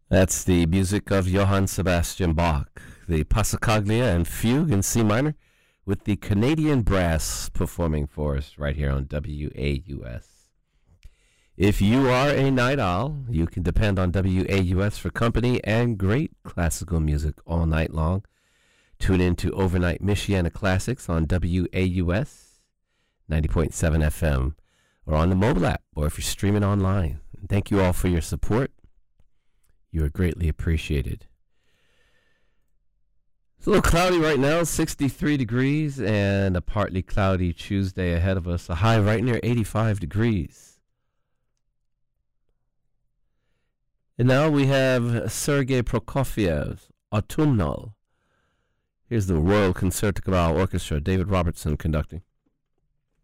That's the music of Johann Sebastian Bach, the Passacaglia and Fugue in C minor, with the Canadian Brass performing for us right here on WAUS. If you are a night owl, you can depend on WAUS for company and great classical music all night long. Tune in to Overnight Michiana Classics on WAUS 90.7 FM or on the mobile app, or if you're streaming online. And thank you all for your support. You are greatly appreciated. It's a little cloudy right now, 63 degrees, and a partly cloudy Tuesday ahead of us, a high right near 85 degrees. And now we have Sergei Prokofiev's Autumnal. Here's the Royal Concertgebouw Orchestra, David Robertson conducting.